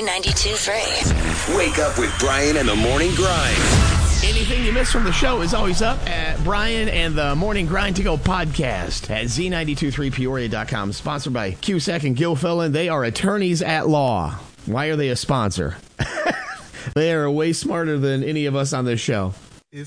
Z92.3. Wake up with Brian and the Morning Grind. Anything you missed from the show is always up at Brian and the Morning Grind to Go podcast at Z923Peoria.com. Sponsored by Cusack and Gilfillan. They are attorneys at law. Why are they a sponsor? They are way smarter than any of us on this show.